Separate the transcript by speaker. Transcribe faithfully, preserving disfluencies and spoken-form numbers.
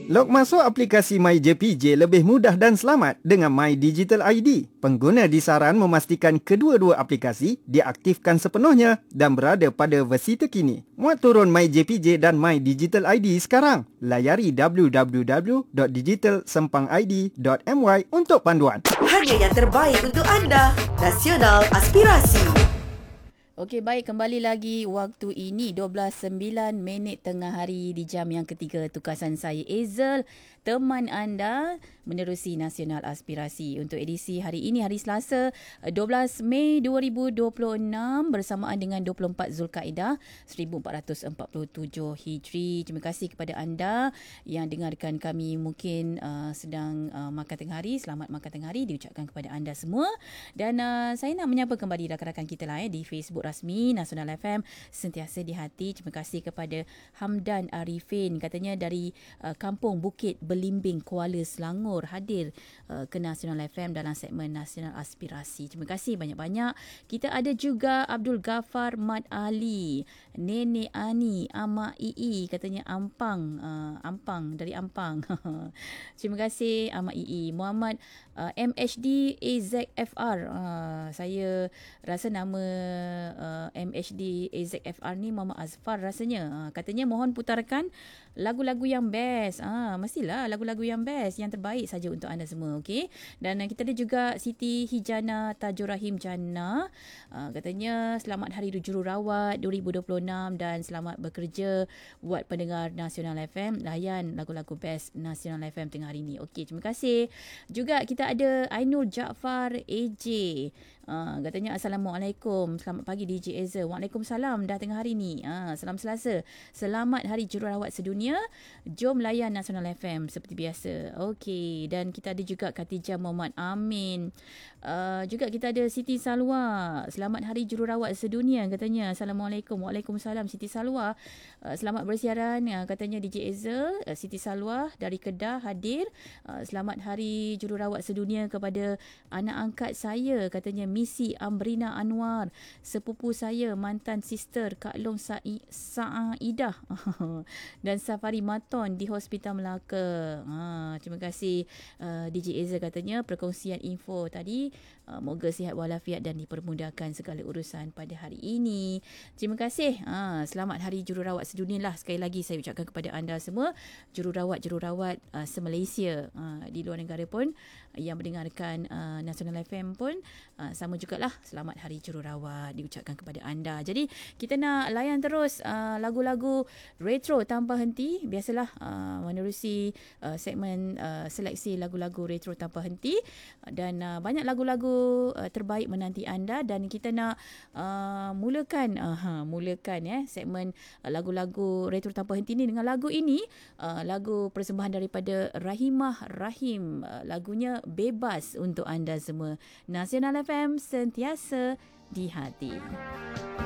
Speaker 1: Log masuk aplikasi MyJPJ lebih mudah dan selamat dengan My Digital I D. Pengguna disaran memastikan kedua-dua aplikasi diaktifkan sepenuhnya dan berada pada versi terkini. Muat turun MyJPJ dan My Digital I D sekarang. Layari w w w dot digital sempang i d dot m y untuk panduan.
Speaker 2: Hanya yang terbaik untuk anda. Nasional Aspirasi.
Speaker 3: Okey, baik, kembali lagi waktu ini dua belas sembilan minit tengah hari di jam yang ketiga. Tugasan saya Ezel, teman anda menerusi Nasional Aspirasi untuk edisi hari ini, hari Selasa dua belas Mei dua ribu dua puluh enam bersamaan dengan dua puluh empat Zulkaidah seribu empat ratus empat puluh tujuh Hijri. Terima kasih kepada anda yang dengarkan kami mungkin uh, sedang uh, makan tengah hari. Selamat makan tengah hari diucapkan kepada anda semua. Dan uh, saya nak menyapa kembali rakan-rakan kita lah eh, di Facebook rasmi Nasional F M, sentiasa di hati. Terima kasih kepada Hamdan Arifin, katanya dari uh, Kampung Bukit Belimbing, Kuala Selangor, hadir uh, ke Nasional F M dalam segmen Nasional Aspirasi. Terima kasih banyak-banyak. Kita ada juga Abdul Ghaffar Mat Ali, Nenek Ani, Amak Ii, katanya Ampang, uh, Ampang dari Ampang. Terima kasih Amak Ii. Muhammad uh, M H D A Z F R, uh, saya rasa nama uh, M H D A Z F R ni Muhammad Azfar rasanya. Uh, katanya mohon putarkan lagu-lagu yang best. Ah, mestilah lagu-lagu yang best, yang terbaik saja untuk anda semua, okey. Dan uh, kita ada juga Siti Hijana Tajur Rahim Jannah. Uh, katanya selamat Hari Jururawat dua ribu dua puluh enam dan selamat bekerja buat pendengar Nasional F M. Layan lagu-lagu best Nasional F M tengah hari ini. Okey, terima kasih. Juga kita ada Ainul Jaafar A J. Uh, katanya Assalamualaikum, selamat pagi D J Ezra. Waalaikumsalam, dah tengah hari ni. Uh, salam Selasa. Selamat Hari Jururawat Sedunia. Jom layan Nasional F M seperti biasa. Okey, dan kita ada juga Khatijah Muhammad Amin. Uh, juga kita ada Siti Salwa. Selamat Hari Jururawat Sedunia, katanya. Assalamualaikum. Waalaikumsalam Siti Salwa. Uh, selamat bersiaran, uh, katanya D J Ezra. Uh, Siti Salwa dari Kedah hadir. Uh, selamat Hari Jururawat Sedunia kepada anak angkat saya, katanya Misi Amrina Anwar, sepupu saya, mantan sister Kak Long Sa'i, Sa'idah dan Safari Maton di Hospital Melaka. Ha, terima kasih uh, D J Ezra, katanya perkongsian info tadi. Uh, moga sihat walafiat dan dipermudahkan segala urusan pada hari ini. Terima kasih. Ha, selamat Hari Jururawat Sedunia lah sekali lagi saya ucapkan kepada anda semua, jururawat-jururawat uh, se-Malaysia, uh, di luar negara pun yang mendengarkan uh, Nasional F M pun uh, sama jugalah, selamat Hari Jururawat diucapkan kepada anda. Jadi kita nak layan terus uh, lagu-lagu retro tanpa henti. Biasalah uh, menerusi uh, segmen uh, seleksi lagu-lagu retro tanpa henti, dan uh, banyak lagu-lagu uh, terbaik menanti anda. Dan kita nak uh, mulakan uh, mulakan ya eh, segmen uh, lagu-lagu retro tanpa henti ni dengan lagu ini, uh, lagu persembahan daripada Rahimah Rahim, uh, lagunya Bebas untuk anda semua. Nasional F M, sentiasa di hati.